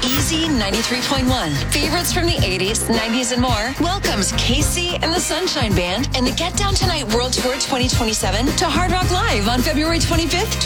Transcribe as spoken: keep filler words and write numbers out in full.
Easy ninety-three point one. Favorites from the eighties, nineties, and more welcomes Casey and the Sunshine Band and the Get Down Tonight World Tour twenty twenty-seven to Hard Rock Live on February twenty-fifth,